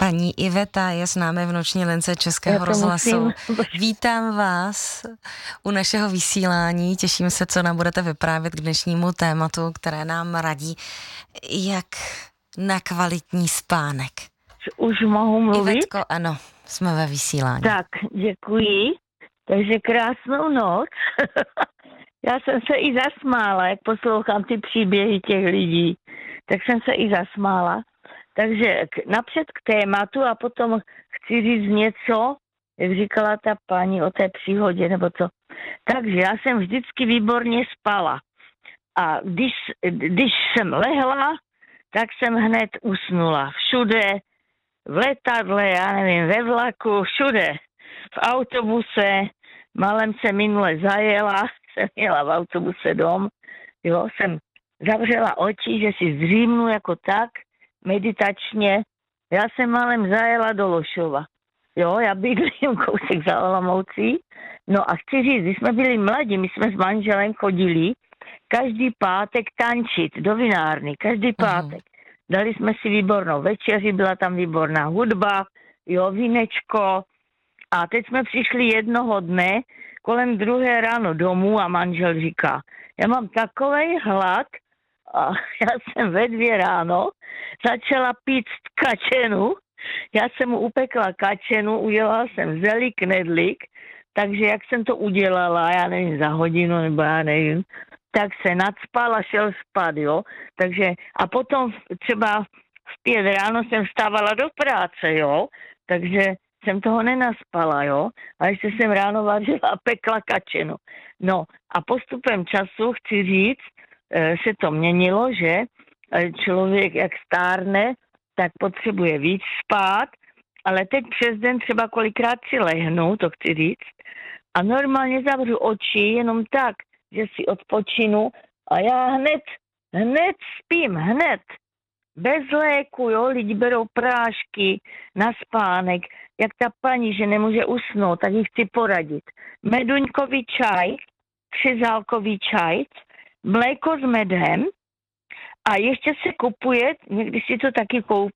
Paní Iveta je s námi v noční lince Českého rozhlasu. Vítám vás u našeho vysílání. Těším se, co nám budete vyprávět k dnešnímu tématu, které nám radí, jak na kvalitní spánek. Už mohu mluvit? Ivetko, ano, jsme ve vysílání. Tak, děkuji. Takže krásnou noc. Já jsem se i zasmála, jak poslouchám ty příběhy těch lidí. Tak jsem se i zasmála. Takže napřed k tématu a potom chci říct něco, jak říkala ta paní o té příhodě, nebo co. Takže já jsem vždycky výborně spala. A když jsem lehla, tak jsem hned usnula. Všude, v letadle, já nevím, ve vlaku, všude. V autobuse, malem se minule zajela, jsem jela v autobuse dom, jo, jsem zavřela oči, že si zdřímnu jako tak, meditačně. Já jsem malem zajela do Lošova. Jo, já bydlím kousek za Olomoucí. No a chci říct, když jsme byli mladí, my jsme s manželem chodili každý pátek tančit do vinárny, každý pátek. Dali jsme si výbornou večeři, byla tam výborná hudba, jo, vínečko. A teď jsme přišli jednoho dne kolem 2 ráno domů a manžel říká, já mám takovej hlad, a já jsem ve 2 ráno začala pít kačenu. Já jsem mu upekla kačenu, udělala jsem zelí knedlík, takže jak jsem to udělala, já nevím, za hodinu, nebo já nevím, tak se nadspala, šel spát, jo. Takže a potom třeba v 5 ráno jsem vstávala do práce, jo. Takže jsem toho nenaspala, jo. A ještě jsem ráno vařila a pekla kačenu. No a postupem času chci říct, se to měnilo, že člověk jak stárne, tak potřebuje víc spát, ale teď přes den třeba kolikrát si lehnu, to chci říct, a normálně zavřu oči jenom tak, že si odpočinu a já hned spím, hned. Bez léku, jo, lidi berou prášky na spánek, jak ta paní, že nemůže usnout, tak ji chci poradit. Meduňkový čaj, křižálkový čaj, mléko s medem a ještě se kupuje, někdy si to taky